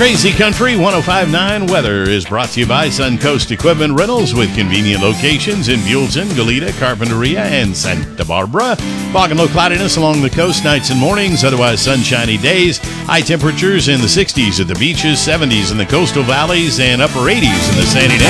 Crazy Country 105.9 weather is brought to you by Suncoast Equipment Rentals with convenient locations in Buellton, Goleta, Carpinteria, and Santa Barbara. Fog and low cloudiness along the coast nights and mornings, otherwise sunshiny days. High temperatures in the 60s at the beaches, 70s in the coastal valleys, and upper 80s in the sandy desert.